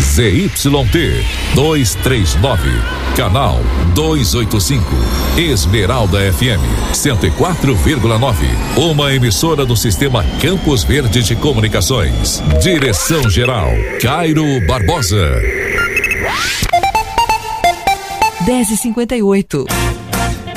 ZYT 239, canal 285, Esmeralda FM 104,9, uma emissora do Sistema Campos Verde de Comunicações. Direção-geral, Cairo Barbosa. 10h58.